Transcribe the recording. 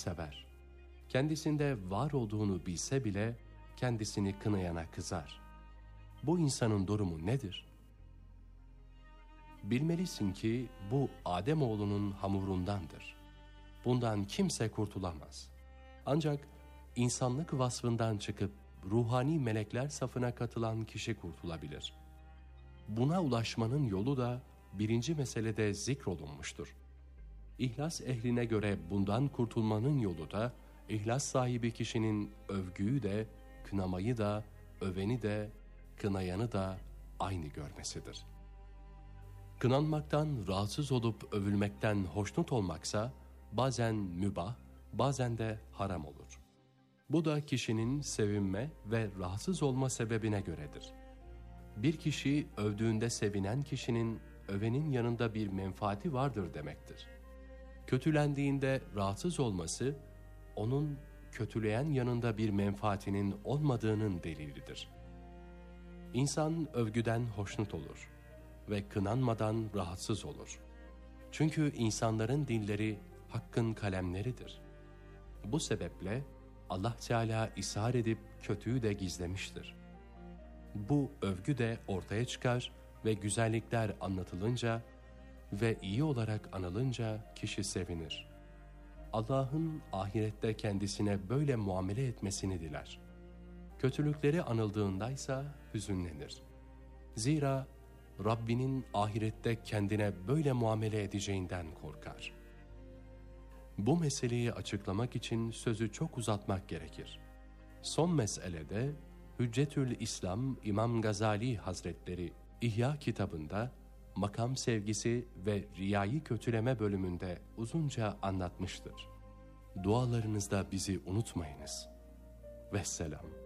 sever. Kendisinde var olduğunu bilse bile kendisini kınayana kızar. Bu insanın durumu nedir? Bilmelisin ki bu Ademoğlunun hamurundandır. Bundan kimse kurtulamaz. Ancak insanlık vasfından çıkıp ruhani melekler safına katılan kişi kurtulabilir. Buna ulaşmanın yolu da birinci meselede zikrolunmuştur. İhlas ehline göre bundan kurtulmanın yolu da ihlas sahibi kişinin övgüyü de, kınamayı da, öveni de, kınayanı da aynı görmesidir. Kınanmaktan rahatsız olup övülmekten hoşnut olmaksa bazen mübah, bazen de haram olur. Bu da kişinin sevinme ve rahatsız olma sebebine göredir. Bir kişi övdüğünde sevinen kişinin övenin yanında bir menfaati vardır demektir. Kötülendiğinde rahatsız olması, onun kötüleyen yanında bir menfaatinin olmadığının delilidir. İnsan övgüden hoşnut olur ve kınanmadan rahatsız olur. Çünkü insanların dilleri Hakk'ın kalemleridir. Bu sebeple Allah Teala ishar edip kötüyü de gizlemiştir. Bu övgü de ortaya çıkar ve güzellikler anlatılınca ve iyi olarak anılınca kişi sevinir. Allah'ın ahirette kendisine böyle muamele etmesini diler. Kötülükleri anıldığındaysa hüzünlenir. Zira Rabbinin ahirette kendine böyle muamele edeceğinden korkar. Bu meseleyi açıklamak için sözü çok uzatmak gerekir. Son meselede Hüccetül İslam İmam Gazali Hazretleri İhya kitabında makam sevgisi ve riyayı kötüleme bölümünde uzunca anlatmıştır. Dualarınızda bizi unutmayınız. Vesselam.